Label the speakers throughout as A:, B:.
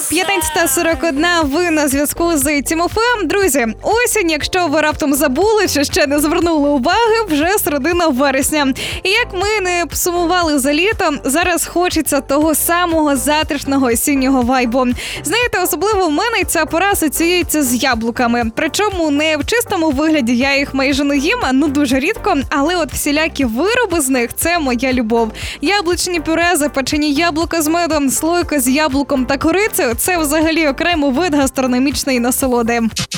A: 15:41, ви на зв'язку з Тімофеєм. Друзі, осінь, якщо ви раптом забули чи ще не звернули уваги, вже середина вересня. І як ми не сумували за літом, зараз хочеться того самого затишного осіннього вайбу. Знаєте, особливо в мене ця пора асоціюється з яблуками. Причому не в чистому вигляді, я їх майже не їм, дуже рідко, але от всілякі вироби з них – це моя любов. Яблучні пюре, запечені яблука з медом, слойка з яблуком та корицею – це взагалі окремий вид гастрономічної насолоди.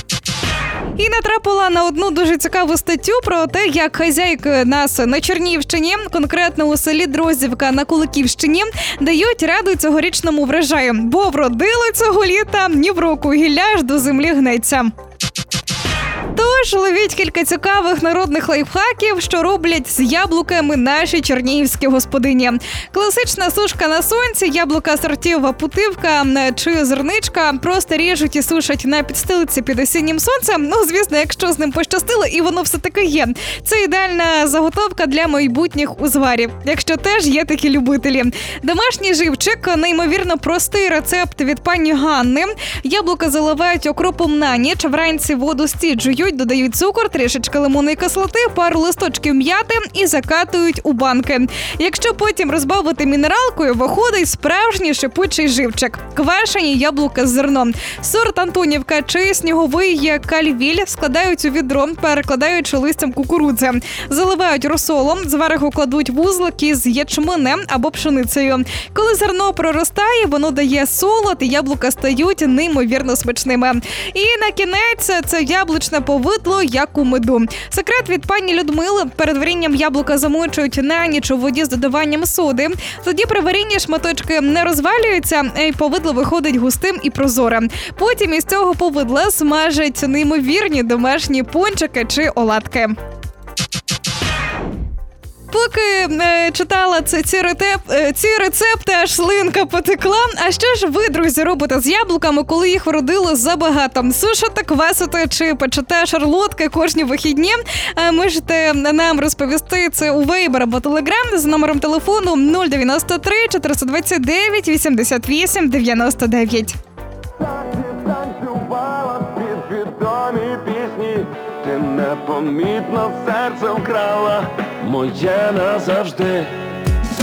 A: І натрапила на одну дуже цікаву статтю про те, як хазяйки нас на Чернігівщині, конкретно у селі Дроздівка на Куликівщині, дають раду цьогорічному врожаю, бо вродили цього літа ні в року гілля аж до землі гнеться. Тож, ловіть кілька цікавих народних лайфхаків, що роблять з яблуками наші чернігівські господині. Класична сушка на сонці, яблука сортів путивка чи зерничка просто ріжуть і сушать на підстилиці під осіннім сонцем. Звісно, якщо з ним пощастило, і воно все-таки є. Це ідеальна заготовка для майбутніх узварів, якщо теж є такі любителі. Домашній живчик – неймовірно простий рецепт від пані Ганни. Яблука заливають окропом на ніч, вранці воду стіджують, додають цукор, трішечки лимонної кислоти, пару листочків м'яти і закатують у банки. Якщо потім розбавити мінералкою, виходить справжній шипучий живчик. Квашені яблука з зерном. Сорт Антонівка чи сніговий кальвіль складають у відро, перекладаючи листям кукурудзи. Заливають розсолом, зверху кладуть вузлики з ячменем або пшеницею. Коли зерно проростає, воно дає солод і яблука стають неймовірно смачними. І на кінець це яблучне повидло, як у меду. Секрет від пані Людмили. Перед варінням яблука замочують на ніч у воді з додаванням соди. Тоді при варінні шматочки не розвалюються, і повидло виходить густим і прозорим. Потім із цього повидла смажать неймовірні домашні пончики чи оладки. Поки читала ці рецепти, аж слинка потекла. А що ж ви, друзі, робите з яблуками, коли їх вродило забагато? Сушите, квасите чи печете шарлотки кожні вихідні? Можете нам розповісти це у Viber або Telegram за номером телефону 093 429 88 99.
B: Ти непомітно серце вкрала моє назавжди.